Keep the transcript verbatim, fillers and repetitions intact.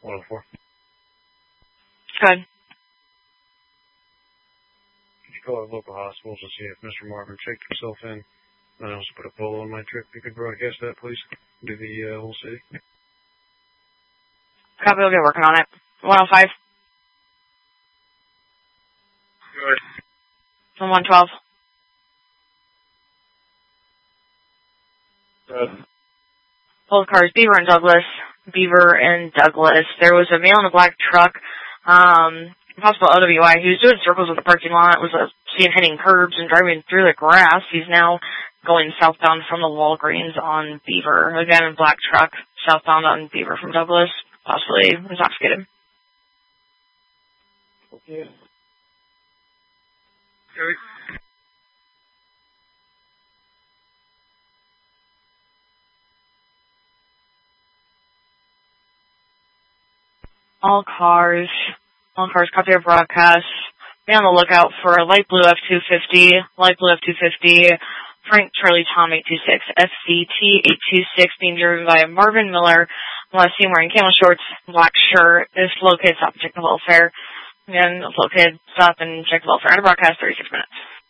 one oh four. Good. Could you call our local hospitals to see if Mister Marvin checked himself in? And I also put a polo on my trip. You could broadcast that, please. Do the uh, whole city. Copy, we'll get working on it. one oh five. Good. And one twelve. Good. Both cars, Beaver and Douglas. Beaver and Douglas. There was a male in a black truck. Um, possible O W I. He was doing circles with the parking lot. Was uh, seen hitting curbs and driving through the grass. He's now going southbound from the Walgreens on Beaver. Again, in black truck, southbound on Beaver from Douglas. Possibly intoxicated. Okay. Okay. All cars, all cars, copy our broadcast. Be on the lookout for a light blue F two fifty, light blue F two fifty, Frank Charlie Tom eight two six, S C T eight two six, being driven by Marvin Miller. Last seen wearing camel shorts, black shirt. Is located, stop and check the welfare. Again, located, stop and check the welfare. Under broadcast, thirty-six minutes.